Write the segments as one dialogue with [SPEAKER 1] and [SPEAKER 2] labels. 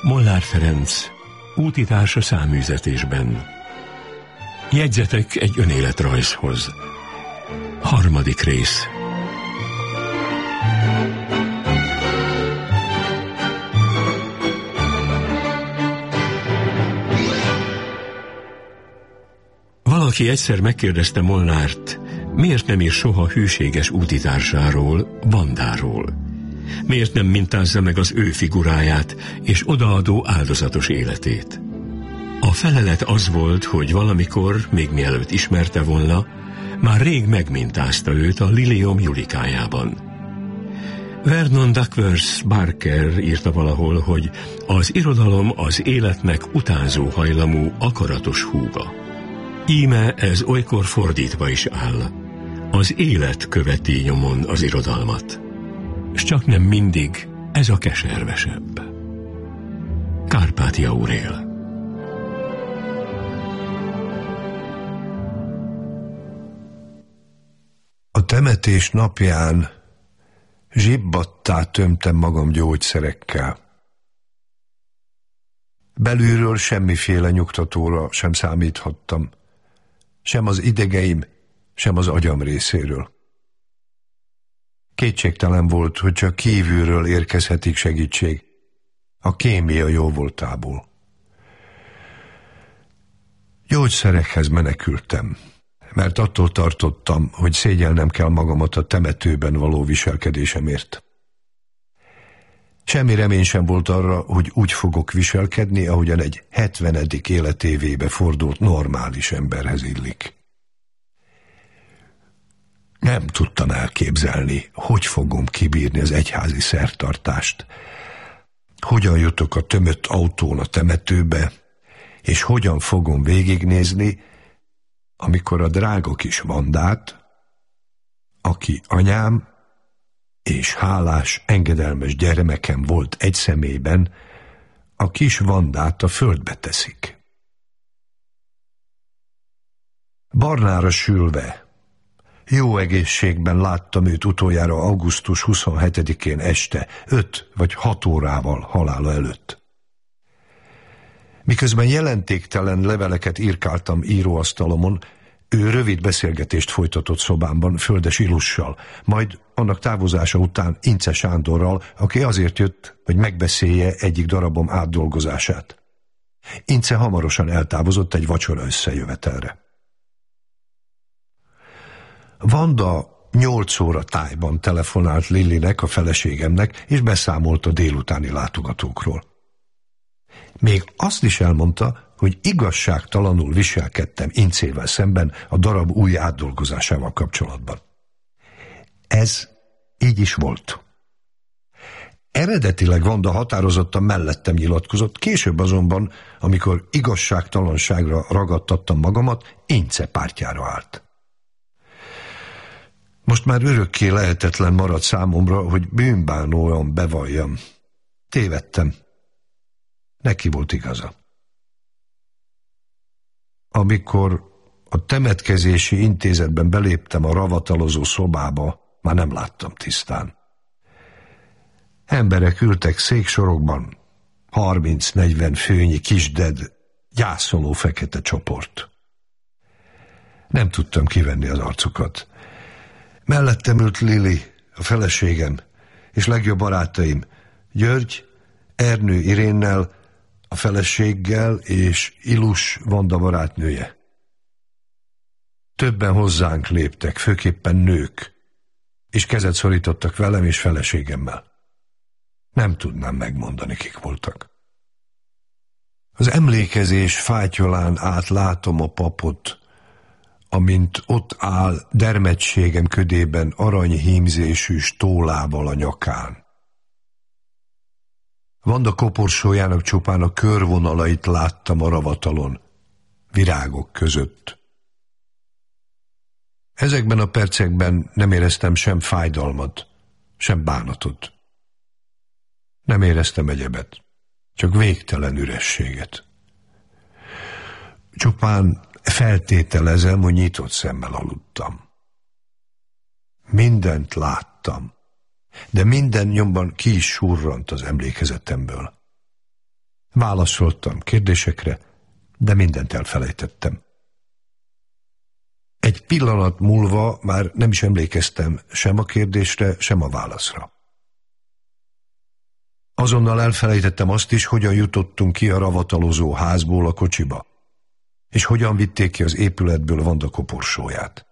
[SPEAKER 1] Molnár Ferenc, útitársa száműzetésben. Jegyzetek egy önéletrajzhoz. 3. rész. Valaki egyszer megkérdezte Molnárt, miért nem ír soha hűséges útitársáról, Vandáról. Miért nem mintázza meg az ő figuráját és odaadó áldozatos életét? A felelet az volt, hogy valamikor, még mielőtt ismerte volna, már rég megmintázta őt a Liliom Julikájában. Vernon Duckworth Barker írta valahol, hogy az irodalom az életnek utánzó hajlamú, akaratos húga. Íme ez olykor fordítva is áll. Az élet követi nyomon az irodalmat. S csak nem mindig ez a keservesebb. Kárpáti Aurél.
[SPEAKER 2] A temetés napján zsibbattá tömtem magam gyógyszerekkel. Belülről semmiféle nyugtatóra sem számíthattam, sem az idegeim, sem az agyam részéről. Kétségtelen volt, hogy csak kívülről érkezhetik segítség, a kémia jóvoltából. Gyógyszerekhez menekültem, mert attól tartottam, hogy szégyelnem kell magamat a temetőben való viselkedésemért. Semmi remény sem volt arra, hogy úgy fogok viselkedni, ahogyan egy 70. életévébe fordult normális emberhez illik. Nem tudtam elképzelni, hogy fogom kibírni az egyházi szertartást, hogyan jutok a tömött autón a temetőbe, és hogyan fogom végignézni, amikor a drága kis Vandát, aki anyám és hálás, engedelmes gyermekem volt egy személyben, a kis Vandát a földbe teszik. Barnára sülve, jó egészségben láttam őt utoljára augusztus 27-én este, 5 vagy 6 órával halála előtt. Miközben jelentéktelen leveleket írkáltam íróasztalomon, ő rövid beszélgetést folytatott szobámban Földes Ilussal, majd annak távozása után Ince Sándorral, aki azért jött, hogy megbeszélje egyik darabom átdolgozását. Ince hamarosan eltávozott egy vacsora összejövetelre. Vanda 8 óra tájban telefonált Lilinek, a feleségemnek, és beszámolt a délutáni látogatókról. Még azt is elmondta, hogy igazságtalanul viselkedtem Incével szemben a darab új átdolgozásával kapcsolatban. Ez így is volt. Eredetileg Vanda határozottan mellettem nyilatkozott, később azonban, amikor igazságtalanságra ragadtattam magamat, Ince pártjára állt. Most már örökké lehetetlen maradt számomra, hogy bűnbánóan bevalljam. Tévedtem. Neki volt igaza. Amikor a temetkezési intézetben beléptem a ravatalozó szobába, már nem láttam tisztán. Emberek ültek széksorokban, 30-40 főnyi kisded, gyászoló fekete csoport. Nem tudtam kivenni az arcukat. Mellettem ült Lili, a feleségem, és legjobb barátaim, György, Ernő Irénnel, a feleséggel és Ilus Vanda barátnője. Többen hozzánk léptek, főképpen nők, és kezet szorítottak velem és feleségemmel. Nem tudnám megmondani, kik voltak. Az emlékezés fátyolán át látom a papot, amint ott áll dermedtségem ködében aranyhímzésű stólával a nyakán. Vanda koporsójának csupán a körvonalait láttam a ravatalon, virágok között. Ezekben a percekben nem éreztem sem fájdalmat, sem bánatot. Nem éreztem egyebet, csak végtelen ürességet. Csupán feltételezem, hogy nyitott szemmel aludtam. Mindent láttam, de minden nyomban ki is surrant az emlékezetemből. Válaszoltam kérdésekre, de mindent elfelejtettem. Egy pillanat múlva már nem is emlékeztem sem a kérdésre, sem a válaszra. Azonnal elfelejtettem azt is, hogyan jutottunk ki a ravatalozó házból a kocsiba, és hogyan vitték ki az épületből Vanda koporsóját.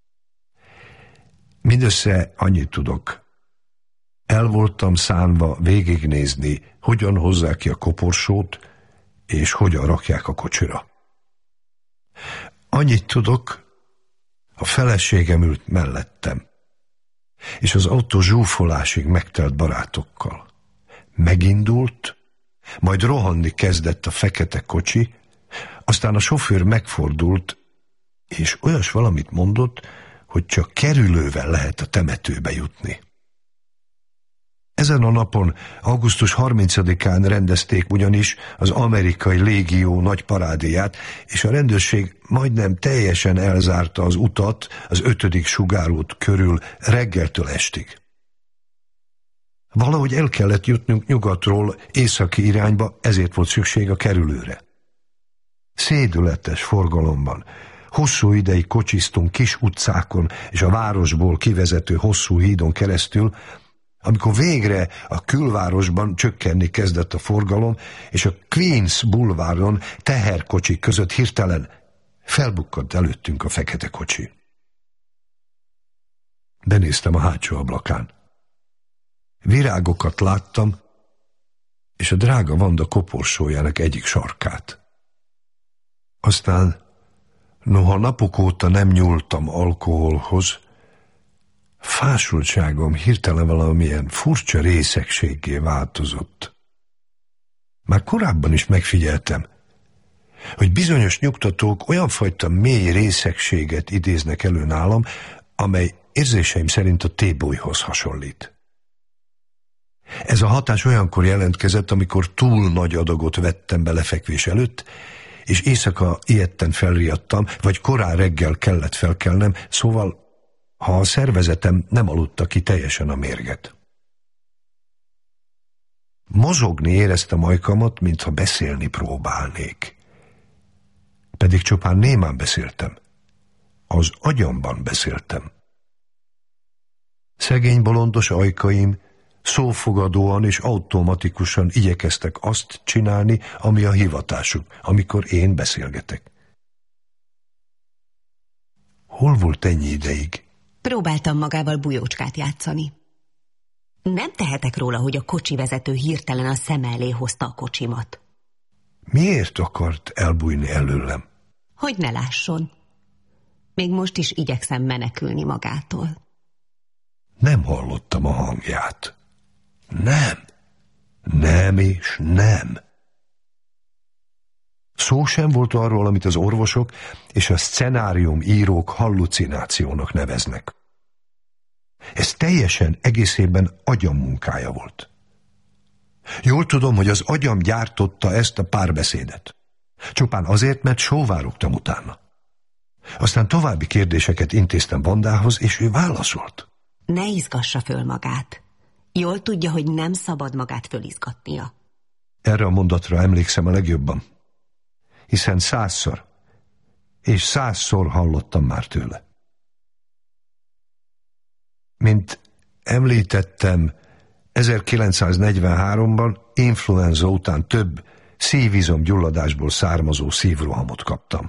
[SPEAKER 2] Mindössze annyit tudok. El voltam szánva végignézni, hogyan hozzák ki a koporsót, és hogyan rakják a kocsira. Annyit tudok, a feleségem ült mellettem, és az autó zsúfolásig megtelt barátokkal. Megindult, majd rohanni kezdett a fekete kocsi, aztán a sofőr megfordult, és olyas valamit mondott, hogy csak kerülővel lehet a temetőbe jutni. Ezen a napon, augusztus 30-án rendezték ugyanis az amerikai légió nagy parádéját, és a rendőrség majdnem teljesen elzárta az utat az 5. sugárút körül reggeltől estig. Valahogy el kellett jutnunk nyugatról északi irányba, ezért volt szükség a kerülőre. Szédületes forgalomban, hosszú ideig kocsiztunk kis utcákon és a városból kivezető hosszú hídon keresztül, amikor végre a külvárosban csökkenni kezdett a forgalom, és a Queens bulváron teherkocsik között hirtelen felbukkant előttünk a fekete kocsi. Benéztem a hátsó ablakán. Virágokat láttam, és a drága Vanda koporsójának egyik sarkát. Aztán, noha napok óta nem nyúltam alkoholhoz, fásultságom hirtelen valamilyen furcsa részegséggé változott. Már korábban is megfigyeltem, hogy bizonyos nyugtatók olyan fajta mély részegséget idéznek elő nálam, amely érzéseim szerint a tébolyhoz hasonlít. Ez a hatás olyankor jelentkezett, amikor túl nagy adagot vettem be lefekvés előtt, és éjszaka ijedten felriadtam, vagy korán reggel kellett felkelnem, szóval ha a szervezetem nem aludta ki teljesen a mérget. Mozogni éreztem ajkamat, mintha beszélni próbálnék. Pedig csupán némán beszéltem. Az agyamban beszéltem. Szegény bolondos ajkaim szófogadóan és automatikusan igyekeztek azt csinálni, ami a hivatásuk, amikor én beszélgetek. Hol volt ennyi ideig?
[SPEAKER 3] Próbáltam magával bujócskát játszani. Nem tehetek róla, hogy a kocsivezető hirtelen a szem elé hozta a kocsimat.
[SPEAKER 2] Miért akart elbújni előlem?
[SPEAKER 3] Hogy ne lásson. Még most is igyekszem menekülni magától.
[SPEAKER 2] Nem hallottam a hangját. Nem és nem. Szó sem volt arról, amit az orvosok és a szcenárium írók hallucinációnak neveznek. Ez teljesen egészében agyam munkája volt. Jól tudom, hogy az agyam gyártotta ezt a párbeszédet. Csupán azért, mert sóvárogtam utána. Aztán további kérdéseket intéztem Vandához, és ő válaszolt.
[SPEAKER 3] Ne izgassa föl magát. Jól tudja, hogy nem szabad magát fölizgatnia.
[SPEAKER 2] Erre a mondatra emlékszem a legjobban. Hiszen 100-szor és 100-szor hallottam már tőle. Mint említettem, 1943-ban influenza után több szívizomgyulladásból származó szívrohamot kaptam.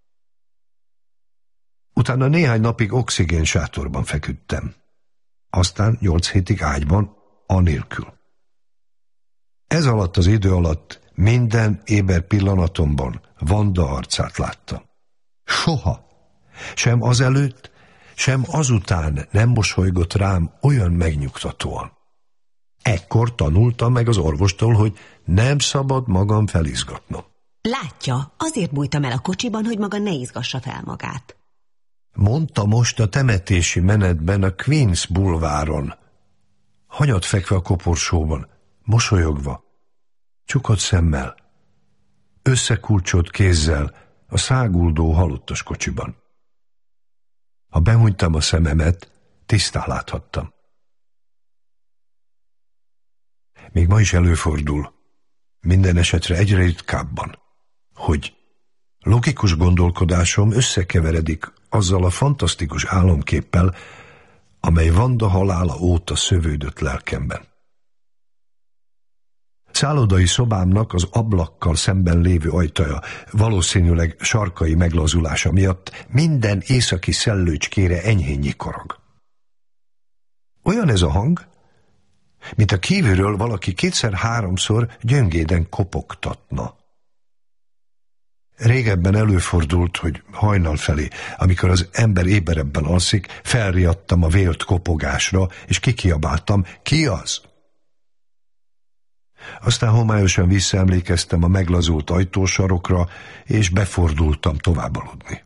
[SPEAKER 2] Utána néhány napig oxigénsátorban feküdtem. Aztán 8 hétig ágyban, anélkül. Ez alatt az idő alatt minden éber pillanatomban Vanda arcát láttam. Soha, sem azelőtt, sem azután nem mosolygott rám olyan megnyugtatóan. Ekkor tanultam meg az orvostól, hogy nem szabad magam felizgatnom.
[SPEAKER 3] Látja, azért bújtam el a kocsiban, hogy maga ne izgassa fel magát.
[SPEAKER 2] Mondta most a temetési menetben a Queens bulváron. Hanyat fekve a koporsóban, mosolyogva, csukott szemmel, összekulcsolt kézzel a száguldó halottas kocsiban. Ha behunytam a szememet, tisztán láthattam. Még ma is előfordul. Minden esetre egyre ritkábban, hogy logikus gondolkodásom összekeveredik azzal a fantasztikus álomképpel, amely Wanda halála óta szövődött lelkemben. Szállodai szobámnak az ablakkal szemben lévő ajtaja valószínűleg sarkai meglazulása miatt minden északi szellőcskére enyhén nyikorog. Olyan ez a hang, mint a kívülről valaki 2-3-szor gyöngéden kopogtatna. Régebben előfordult, hogy hajnal felé, amikor az ember éberebben alszik, felriadtam a vélt kopogásra, és kikiabáltam, ki az? Aztán homályosan visszaemlékeztem a meglazult ajtósarokra, és befordultam tovább aludni.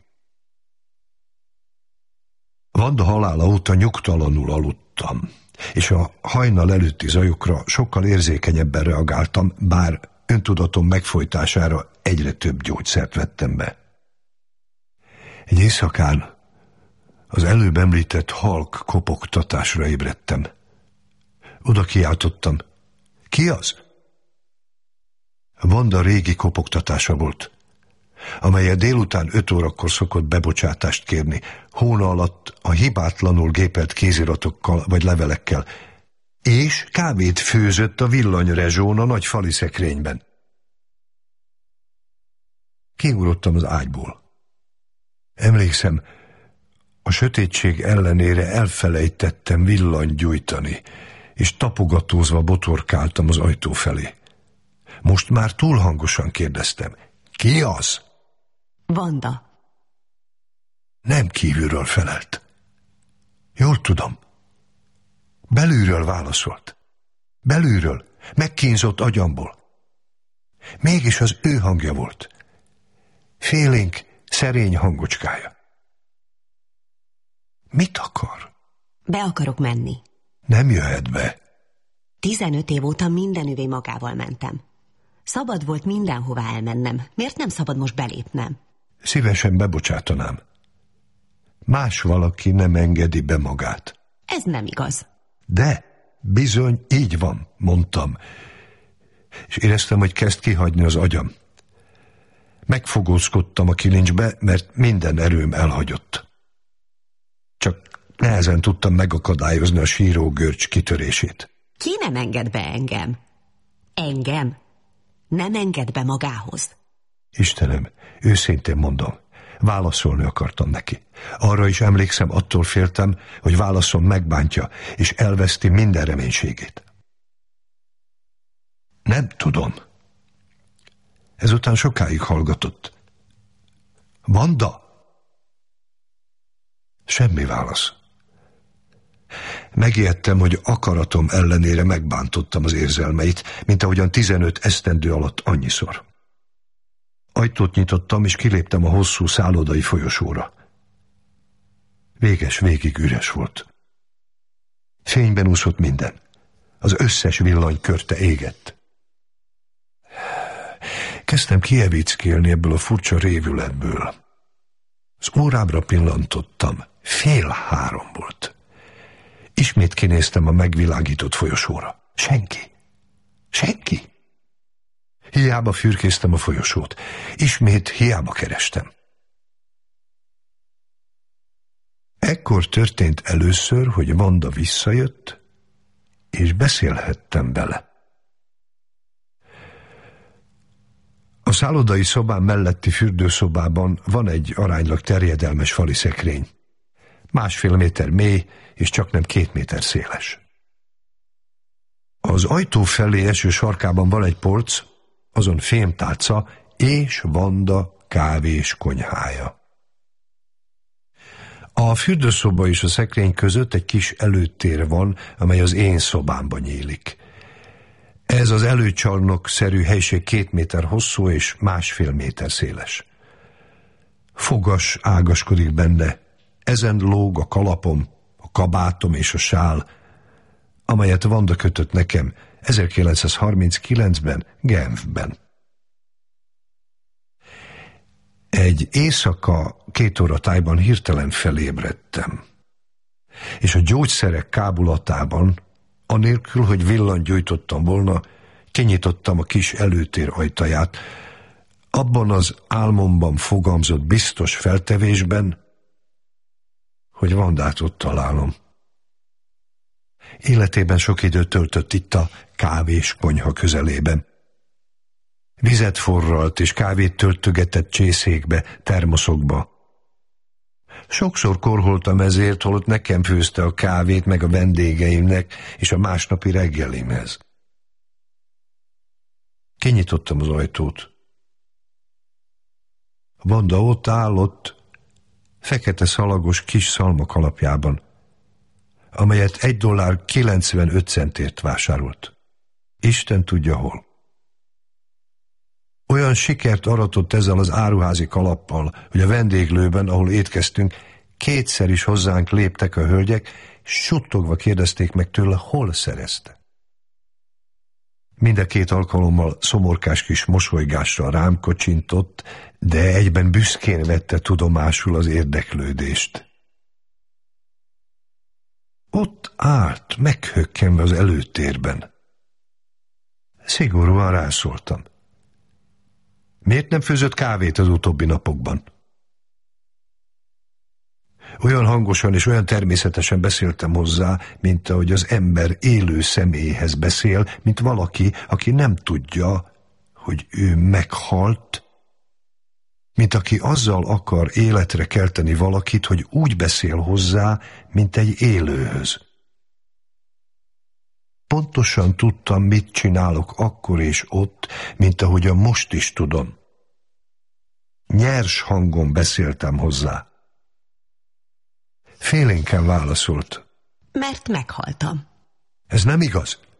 [SPEAKER 2] Wanda halála óta nyugtalanul aludtam, és a hajnal előtti zajokra sokkal érzékenyebben reagáltam, bár öntudatom megfojtására egyre több gyógyszert vettem be. Egy éjszakán az előbb említett halk kopogtatásra ébredtem. Oda kiáltottam, ki az? Wanda régi kopogtatása volt, amelyet délután 5 órakor szokott bebocsátást kérni, hóna alatt a hibátlanul gépelt kéziratokkal vagy levelekkel, és kávét főzött a villanyrezsón a nagy fali szekrényben. Kiugrottam az ágyból. Emlékszem, a sötétség ellenére elfelejtettem villanyt gyújtani, és tapogatózva botorkáltam az ajtó felé. Most már túl hangosan kérdeztem, ki az?
[SPEAKER 3] Wanda.
[SPEAKER 2] Nem kívülről felelt. Jól tudom. Belülről válaszolt. Belülről, megkínzott agyamból. Mégis az ő hangja volt. Félénk, szerény hangocskája. Mit akar?
[SPEAKER 3] Be akarok menni.
[SPEAKER 2] Nem jöhet be.
[SPEAKER 3] 15 év óta mindenüvé magával mentem. Szabad volt mindenhová elmennem. Miért nem szabad most belépnem?
[SPEAKER 2] Szívesen bebocsátanám. Más valaki nem engedi be magát.
[SPEAKER 3] Ez nem igaz.
[SPEAKER 2] De, bizony, így van, mondtam. És éreztem, hogy kezd kihagyni az agyam. Megfogózkodtam a kilincsbe, mert minden erőm elhagyott. Csak nehezen tudtam megakadályozni a sírógörcs kitörését.
[SPEAKER 3] Ki nem enged be engem? Engem? Nem enged be magához.
[SPEAKER 2] Istenem, őszintén mondom, válaszolni akartam neki. Arra is emlékszem, attól féltem, hogy válaszom megbántja, és elveszti minden reménységét. Nem tudom. Ezután sokáig hallgatott. Wanda? Semmi válasz. Megijedtem, hogy akaratom ellenére megbántottam az érzelmeit, mint ahogyan 15 esztendő alatt annyiszor. Ajtót nyitottam, és kiléptem a hosszú szállodai folyosóra. Végig üres volt. Fényben úszott minden. Az összes villany körte égett. Kezdtem kievickélni ebből a furcsa révületből. Az órámra pillantottam. 2:30 volt. Ismét kinéztem a megvilágított folyosóra. Senki. Hiába fürkésztem a folyosót. Ismét hiába kerestem. Ekkor történt először, hogy Wanda visszajött, és beszélhettem vele. A szállodai szobám melletti fürdőszobában van egy aránylag terjedelmes fali szekrény. 1,5 méter mély, és csaknem 2 méter széles. Az ajtó felé eső sarkában van egy polc, azon fémtálca és Wanda kávés konyhája. A fürdőszoba és a szekrény között egy kis előtér van, amely az én szobámba nyílik. Ez az előcsarnok-szerű helység 2 méter hosszú és 1,5 méter széles. Fogas ágaskodik benne, ezen lóg a kalapom, a kabátom és a sál, amelyet Wanda kötött nekem 1939-ben Genfben. Egy éjszaka 2 óra tájban hirtelen felébredtem, és a gyógyszerek kábulatában, anélkül, hogy villant gyújtottam volna, Kinyitottam a kis előtér ajtaját. Abban az álmomban fogamzott biztos feltevésben, hogy Vandát ott találom. Életében sok időt töltött itt a kávés konyha közelében. Vizet forralt és kávét töltögetett csészékbe, termoszokba. Sokszor korholtam ezért, holott nekem főzte a kávét meg a vendégeimnek és a másnapi reggelimhez. Kinyitottam az ajtót. Vanda ott állott, fekete szalagos kis szalmakalapjában, amelyet $1.95 vásárolt. Isten tudja hol. Olyan sikert aratott ezzel az áruházi kalappal, hogy a vendéglőben, ahol étkeztünk, kétszer is hozzánk léptek a hölgyek, suttogva kérdezték meg tőle, hol szerezte. Mind a két alkalommal szomorkás kis mosolygással rám kocsintott, de egyben büszkén vette tudomásul az érdeklődést. Ott állt, meghökkenve az előtérben. Szigorúan rászóltam. Miért nem főzött kávét az utóbbi napokban? Olyan hangosan és olyan természetesen beszéltem hozzá, mint ahogy az ember élő személyhez beszél, mint valaki, aki nem tudja, hogy ő meghalt, mint aki azzal akar életre kelteni valakit, hogy úgy beszél hozzá, mint egy élőhöz. Pontosan tudtam, mit csinálok akkor és ott, mint ahogyan most is tudom. Nyers hangon beszéltem hozzá. Félénken válaszolt.
[SPEAKER 3] Mert meghaltam.
[SPEAKER 2] Ez nem igaz.